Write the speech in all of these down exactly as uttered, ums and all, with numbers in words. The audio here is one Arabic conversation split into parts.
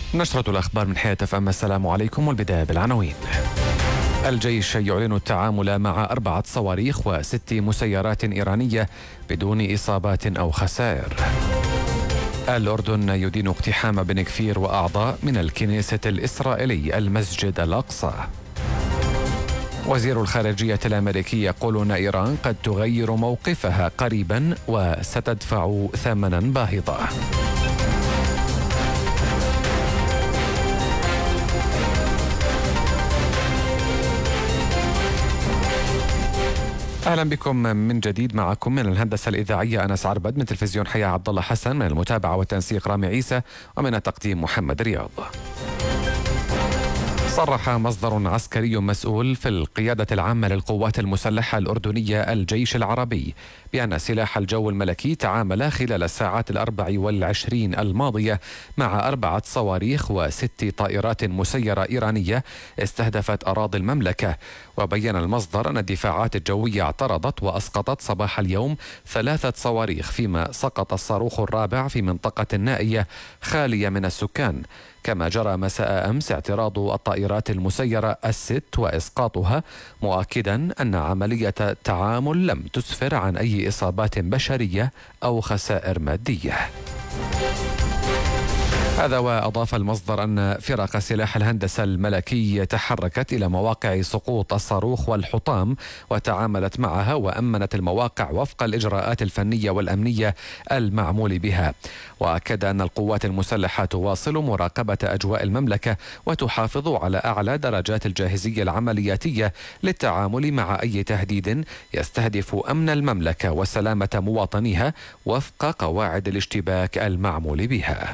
نشرة الأخبار من حياة اف ام. السلام عليكم، والبداية بالعناوين. الجيش يعلن التعامل مع أربعة صواريخ وست مسيرات إيرانية بدون إصابات أو خسائر. الأردن يدين اقتحام بن كفير وأعضاء من الكنيسة الإسرائيلي المسجد الأقصى. وزير الخارجية الأمريكي يقول أن إيران قد تغير موقفها قريبا وستدفع ثمنا باهظا. أهلا بكم من جديد. معكم من الهندسة الإذاعية أنس عربد، من تلفزيون حياة عبد الله حسن، من المتابعة والتنسيق رامي عيسى، ومن التقديم محمد رياض. صرح مصدر عسكري مسؤول في القيادة العامة للقوات المسلحة الأردنية الجيش العربي بأن سلاح الجو الملكي تعامل خلال الساعات الأربع والعشرين الماضية مع أربعة صواريخ وست طائرات مسيرة إيرانية استهدفت أراضي المملكة. وبين المصدر أن الدفاعات الجوية اعترضت وأسقطت صباح اليوم ثلاثة صواريخ، فيما سقط الصاروخ الرابع في منطقة نائية خالية من السكان. كما جرى مساء أمس اعتراض الطائرات المسيرة الست وإسقاطها، مؤكدا أن عملية التعامل لم تسفر عن أي إصابات بشرية أو خسائر مادية. هذا وأضاف المصدر أن فرق سلاح الهندسة الملكي تحركت إلى مواقع سقوط الصاروخ والحطام وتعاملت معها وأمنت المواقع وفق الإجراءات الفنية والأمنية المعمول بها. وأكد أن القوات المسلحة تواصل مراقبة أجواء المملكة وتحافظ على أعلى درجات الجاهزية العملياتية للتعامل مع أي تهديد يستهدف أمن المملكة وسلامة مواطنيها وفق قواعد الاشتباك المعمول بها.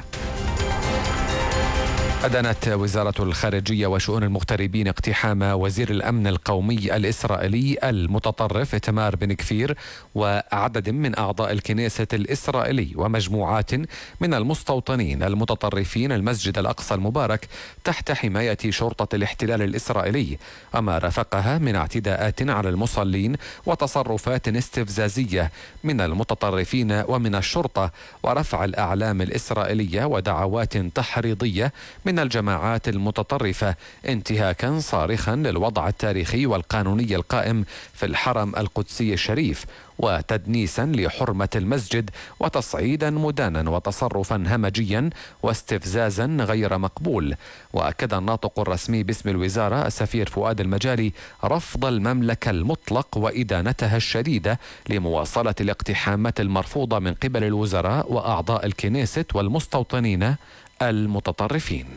أدانت وزارة الخارجية وشؤون المغتربين اقتحام وزير الأمن القومي الإسرائيلي المتطرف إيتمار بن كفير وعدد من أعضاء الكنيسة الإسرائيلي ومجموعات من المستوطنين المتطرفين المسجد الأقصى المبارك تحت حماية شرطة الاحتلال الإسرائيلي، أما رافقها من اعتداءات على المصلين وتصرفات استفزازية من المتطرفين ومن الشرطة ورفع الأعلام الإسرائيلية ودعوات تحريضية من الجماعات المتطرفة، انتهاكا صارخا للوضع التاريخي والقانوني القائم في الحرم القدسي الشريف، وتدنيسا لحرمة المسجد، وتصعيدا مدانا وتصرفا همجيا واستفزازا غير مقبول. وأكد الناطق الرسمي باسم الوزارة السفير فؤاد المجالي رفض المملكة المطلق وإدانتها الشديدة لمواصلة الاقتحامات المرفوضة من قبل الوزراء وأعضاء الكنيسة والمستوطنين المتطرفين.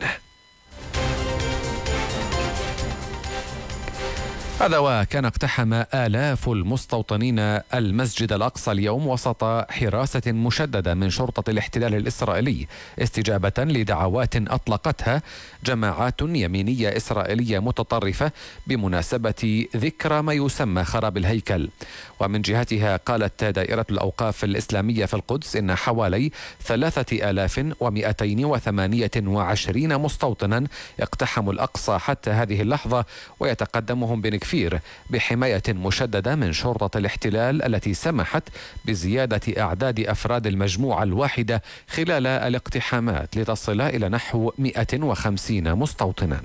هذا وكان اقتحم آلاف المستوطنين المسجد الأقصى اليوم وسط حراسة مشددة من شرطة الاحتلال الإسرائيلي، استجابة لدعوات أطلقتها جماعات يمينية إسرائيلية متطرفة بمناسبة ذكرى ما يسمى خراب الهيكل. ومن جهتها قالت دائرة الأوقاف الإسلامية في القدس إن حوالي ثلاثة آلاف ومئتين وثمانية وعشرين مستوطنا اقتحموا الأقصى حتى هذه اللحظة، ويتقدمهم بن كفير بحماية مشددة من شرطة الاحتلال التي سمحت بزيادة أعداد أفراد المجموعة الواحدة خلال الاقتحامات لتصل إلى نحو مئة وخمسين مستوطنا.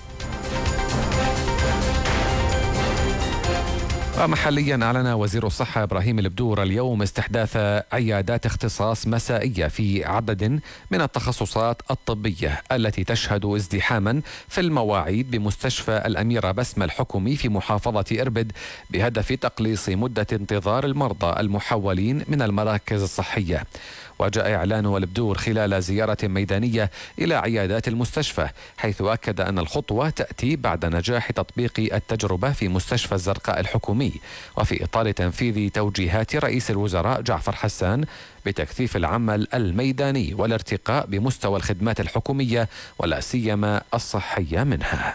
ومحليا أعلن وزير الصحة إبراهيم البدور اليوم استحداث عيادات اختصاص مسائية في عدد من التخصصات الطبية التي تشهد ازدحاما في المواعيد بمستشفى الأميرة بسمة الحكومي في محافظة إربد، بهدف تقليص مدة انتظار المرضى المحولين من المراكز الصحية. وجاء إعلان البدور خلال زيارة ميدانية إلى عيادات المستشفى، حيث أكد أن الخطوة تأتي بعد نجاح تطبيق التجربة في مستشفى الزرقاء الحكومي، وفي إطار تنفيذ توجيهات رئيس الوزراء جعفر حسان بتكثيف العمل الميداني والارتقاء بمستوى الخدمات الحكومية ولا سيما الصحية منها.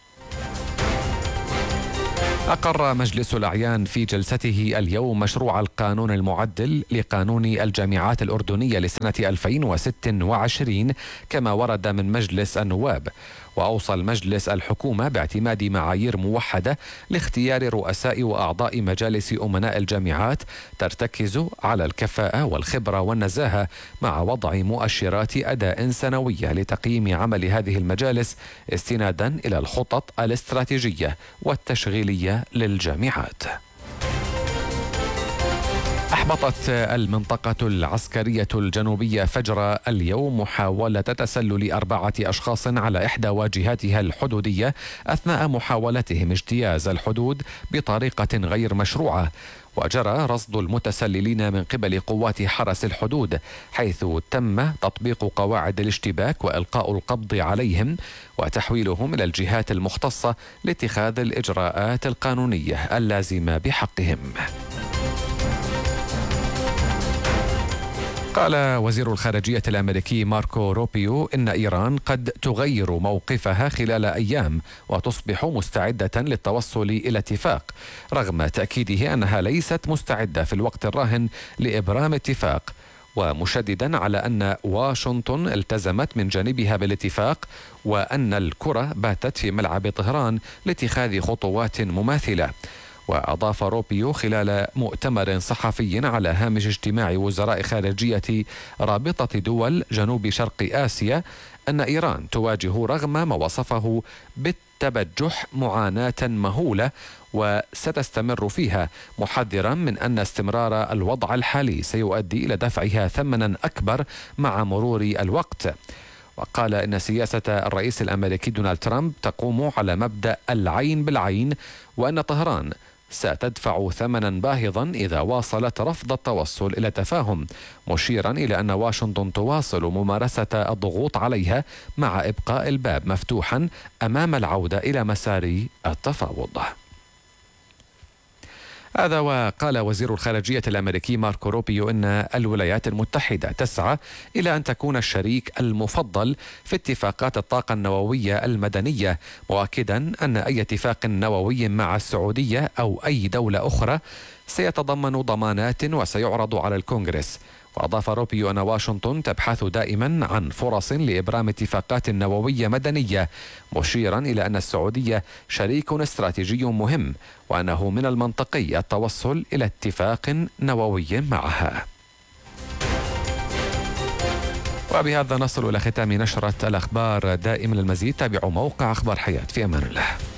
أقر مجلس الأعيان في جلسته اليوم مشروع القانون المعدل لقانون الجامعات الأردنية لسنة ألفين وستة وعشرين كما ورد من مجلس النواب. وأوصى المجلس الحكومة باعتماد معايير موحدة لاختيار رؤساء وأعضاء مجالس أمناء الجامعات ترتكز على الكفاءة والخبرة والنزاهة، مع وضع مؤشرات أداء سنوية لتقييم عمل هذه المجالس استنادا إلى الخطط الاستراتيجية والتشغيلية للجامعات. أحبطت المنطقة العسكرية الجنوبية فجر اليوم محاولة تسلل أربعة أشخاص على إحدى واجهاتها الحدودية أثناء محاولتهم اجتياز الحدود بطريقة غير مشروعة. وجرى رصد المتسللين من قبل قوات حرس الحدود، حيث تم تطبيق قواعد الاشتباك وإلقاء القبض عليهم وتحويلهم إلى الجهات المختصة لاتخاذ الإجراءات القانونية اللازمة بحقهم. قال وزير الخارجية الأمريكي ماركو روبيو إن إيران قد تغير موقفها خلال أيام وتصبح مستعدة للتوصل إلى اتفاق، رغم تأكيده أنها ليست مستعدة في الوقت الراهن لإبرام اتفاق، ومشددا على أن واشنطن التزمت من جانبها بالاتفاق وأن الكرة باتت في ملعب طهران لاتخاذ خطوات مماثلة. وأضاف روبيو خلال مؤتمر صحفي على هامش اجتماع وزراء خارجية رابطة دول جنوب شرق آسيا أن إيران تواجه رغم ما وصفه بالتبجح معاناة مهولة وستستمر فيها، محذرا من أن استمرار الوضع الحالي سيؤدي إلى دفعها ثمنا أكبر مع مرور الوقت. وقال إن سياسة الرئيس الأمريكي دونالد ترامب تقوم على مبدأ العين بالعين، وأن طهران ستدفع ثمنا باهظا إذا واصلت رفض التوصل إلى تفاهم، مشيرا إلى أن واشنطن تواصل ممارسة الضغوط عليها مع إبقاء الباب مفتوحا أمام العودة إلى مسار التفاوض. هذا وقال وزير الخارجية الأمريكي ماركو روبيو إن الولايات المتحدة تسعى إلى أن تكون الشريك المفضل في اتفاقات الطاقة النووية المدنية، مؤكدا أن أي اتفاق نووي مع السعودية أو أي دولة أخرى سيتضمن ضمانات وسيعرض على الكونغرس. وأضاف روبيو أن واشنطن تبحث دائما عن فرص لإبرام اتفاقات نووية مدنية، مشيرا إلى أن السعودية شريك استراتيجي مهم وأنه من المنطقي التوصل إلى اتفاق نووي معها. وبهذا نصل إلى ختام نشرة الأخبار. دائما للمزيد تابعوا موقع أخبار حياة. في أمان الله.